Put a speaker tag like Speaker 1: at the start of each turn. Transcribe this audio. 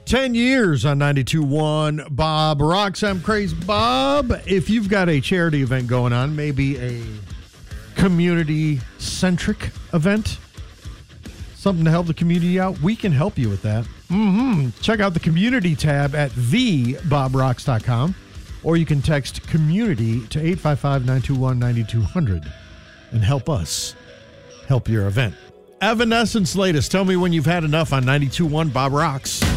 Speaker 1: 10 years on 92.1 Bob Rocks. I'm Crazy Bob. If you've got a charity event going on, maybe a community-centric event, something to help the community out, we can help you with that. Check out the community tab at thebobrocks.com, or you can text community to 855-921-9200 and help us help your event. Evanescence latest. Tell me when you've had enough on 92.1 Bob Rocks.